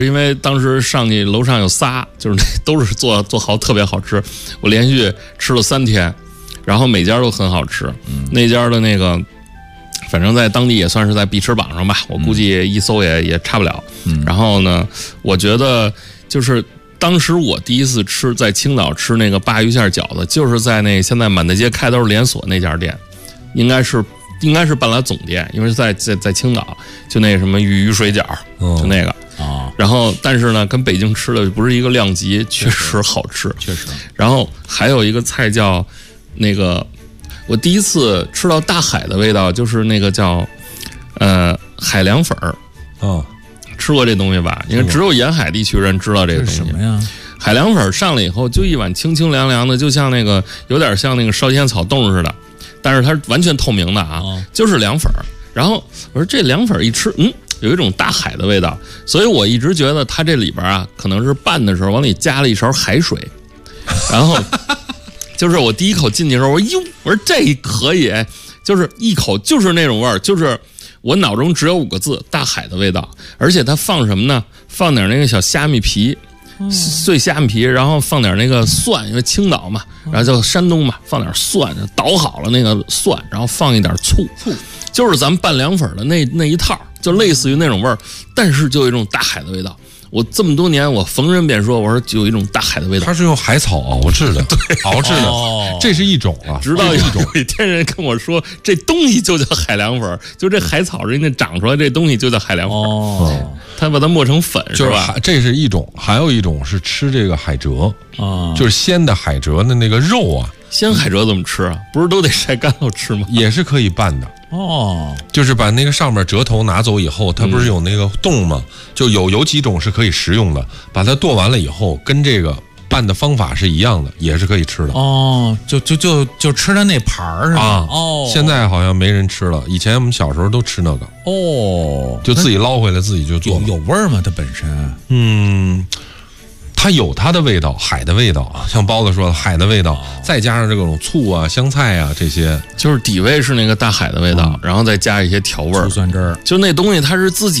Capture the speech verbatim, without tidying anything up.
因为当时上去楼上有仨，就是那都是做做好特别好吃，我连续吃了三天，然后每家都很好吃。嗯、那家的那个，反正在当地也算是在必吃榜上吧，我估计一搜也、嗯、也差不了。嗯、然后呢，我觉得就是当时我第一次吃在青岛吃那个鲅鱼馅饺子，就是在那现在满大街开都是连锁那家店，应该是。应该是半拉总店，因为在在在青岛，就那什么鱼鱼水饺，哦、就那个啊。然后，但是呢，跟北京吃的不是一个量级，确实好吃， 确实。 然后还有一个菜叫那个，我第一次吃到大海的味道，就是那个叫呃海凉粉儿。 哦， 吃过这东西吧？因为只有沿海地区人知道这个东西。 什么呀？ 海凉粉上来以后，就一碗清清凉凉的，就像那个有点像那个烧仙草冻似的。但是它是完全透明的啊，哦、就是凉粉儿。然后我说这凉粉儿一吃，嗯，有一种大海的味道，所以我一直觉得它这里边啊，可能是拌的时候往里加了一勺海水。然后就是我第一口进去的时候，我说哟，我说这可以，就是一口就是那种味儿，就是我脑中只有五个字：大海的味道。而且它放什么呢？放点那个小虾米皮。碎虾米皮，然后放点那个蒜，因为青岛嘛，然后叫山东嘛，放点蒜，捣好了那个蒜，然后放一点醋，醋就是咱们拌凉粉的那那一套，就类似于那种味儿，但是就有一种大海的味道。我这么多年，我逢人便说，我说就有一种大海的味道。 它是用海草熬制的，对，熬制的，哦、这是一种啊。 直到有一天人跟我说，这东西就叫海凉粉，就这海草人家长出来这东西就叫海凉粉。哦，他把它磨成粉是吧？ 这是一种，还有一种是吃这个海蜇啊，就是鲜的海蜇的那个肉啊。 鲜海蜇怎么吃啊？不是都得晒干了吃吗？ 也是可以拌的。哦，就是把那个上面蜇头拿走以后，它不是有那个洞吗？嗯、就有有几种是可以食用的，把它剁完了以后，跟这个拌的方法是一样的，也是可以吃的。 哦，就就就就吃的那盘儿是吧？ 啊， 哦， 现在好像没人吃了，以前我们小时候都吃那个。 哦， 就自己捞回来自己就做。 有有味儿吗？它本身？ 嗯。它有它的味道，海的味道啊，像包子说的海的味道，再加上这种醋啊、香菜啊这些， 就是底味是那个大海的味道，嗯、然后再加一些调味儿， 醋酸汁儿， 就那东西它是自己。